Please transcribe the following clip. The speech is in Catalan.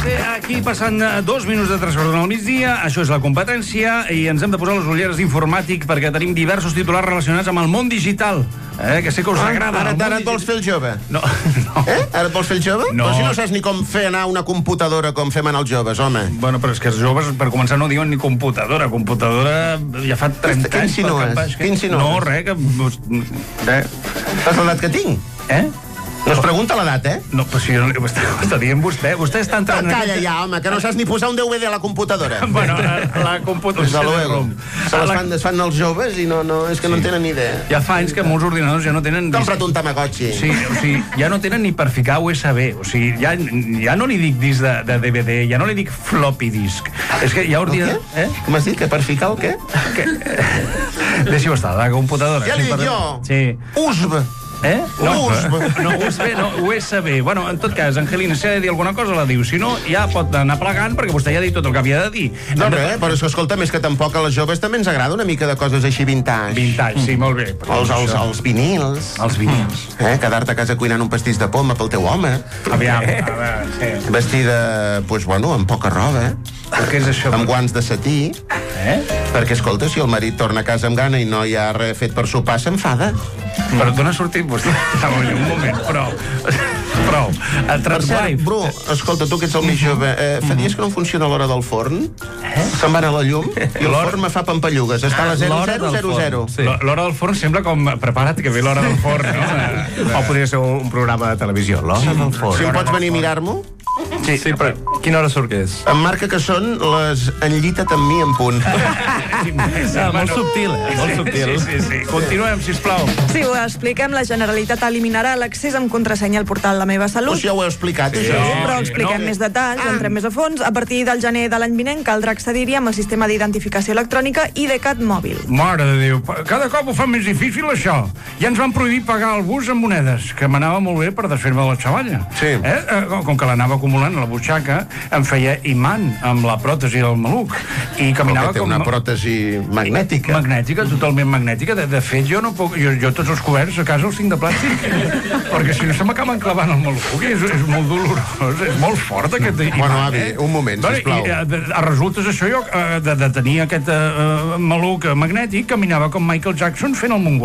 Aquí passant 2 minuts de 3 quarts al migdia, això és la competència, i ens hem de posar les ulleres d'informàtic perquè tenim diversos titulars relacionats amb el món digital, que sé que us agrada. Ara et vols fer el jove? No. Ara et vols fer el jove? No. Però si no saps ni com fer anar una computadora com fem anar els joves, home. Bueno, però és que els joves, per començar, no diuen ni computadora. Computadora ja fa 30 Què anys. insinues? Què insinues? No, res, que... Saps l'edat que tinc? No es pregunta l'edat, No, però si ho està dient vostè. Vostè està entrant... Calla ja, home, que no saps ni posar un DVD a la computadora. Bueno, la computadora... Es fan els joves i no, és que no en tenen ni idea. Ja fa anys que molts ordinadors ja no tenen... Compra't un Tamagotchi. Sí, o sigui, ja no tenen ni per ficar USB. O sigui, ja no li dic disc de DVD, ja no li dic floppy disk. És que hi ha ordinadors... Com has dit, que per ficar el què? Deixi-ho estar, la computadora. Ja li dic jo. Sí. USB. USB. Bueno, en tot cas, Angelina, si ha de dir alguna cosa, la diu. Si no, ja pot anar plegant, perquè vostè ja ha dit tot el que havia de dir. No, res, però és que, escolta, més que tampoc a les joves també ens agrada una mica de coses així vintage. Vintage, sí, molt bé. Els vinils. Els vinils. Quedar-te a casa cuinant un pastís de poma pel teu home. Aviam, a veure, sí. Vestida, doncs, bueno, amb poca roba. Què és això? Amb guants de setí. Perquè, escolta, si el marit torna a casa amb gana i no hi ha res fet per sopar, s'enfada. Però d'on ha sortit vostè? Un moment, prou. Per cert, Bru, escolta, tu que ets el més jove, fa dies que no funciona l'hora del forn? Se'n va anar la llum i el forn me fa pampallugues. Està a la 0000. L'hora del forn sembla com... Prepara't, que ve l'hora del forn, no? O podria ser un programa de televisió, l'hora del forn. Si em pots venir a mirar-m'ho? Sí, però quina hora surt que és? Em marca que són les enllita't amb mi en punt. Molt subtil, molt subtil. Sí. Continuem, sisplau. Sí, ho expliquem. La Generalitat eliminarà l'accés amb contrasenya al portal La Meva Salut. Doncs ja ho he explicat, això. Sí, però expliquem més detalls, entrem més a fons. A partir del gener de l'any vinent caldrà accedir-hi amb el sistema d'identificació electrònica IDCAT mòbil. Mare de Déu, cada cop ho fa més difícil, això. Ja ens van prohibir pagar el bus amb monedes, que m'anava molt bé per desfer-me de la xavalla. Sí. Com que l'anava acumulant a la butxaca, em feia imant amb la pròtesi del maluc. I caminava com... una pròtesi magnètica. Magnètica, totalment magnètica. De fet, jo no puc... Jo tots els coberts a casa els tinc de plàstic, perquè si no se m'acaben clavant el maluc. És molt dolorós, és molt fort aquest imant. Bueno, avi, un moment, sisplau. A resultes això, jo, de tenir aquest maluc magnètic, caminava com Michael Jackson fent el moonwalk.